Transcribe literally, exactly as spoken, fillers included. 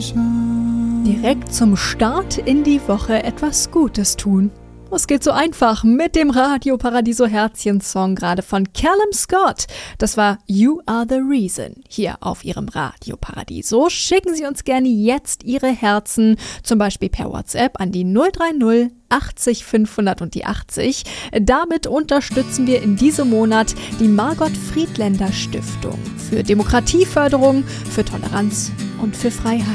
Direkt zum Start in die Woche etwas Gutes tun. Es geht so einfach mit dem Radio Paradiso Herzchen-Song gerade von Callum Scott. Das war You Are The Reason hier auf Ihrem Radio Paradiso. Schicken Sie uns gerne jetzt Ihre Herzen, zum Beispiel per WhatsApp an die null drei null achtzig fünfhundert und die achtzig. Damit unterstützen wir in diesem Monat die Margot Friedländer Stiftung für Demokratieförderung, für Toleranz und für Freiheit.